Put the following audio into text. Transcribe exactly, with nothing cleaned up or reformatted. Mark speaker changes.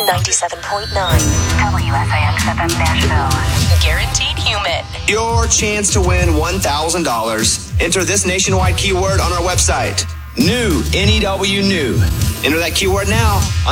Speaker 1: ninety-seven point nine.
Speaker 2: W S I X F M Nashville.
Speaker 1: Guaranteed human.
Speaker 3: Your chance to win one thousand dollars. Enter this nationwide keyword on our website. New, N E W, new. Enter that keyword now.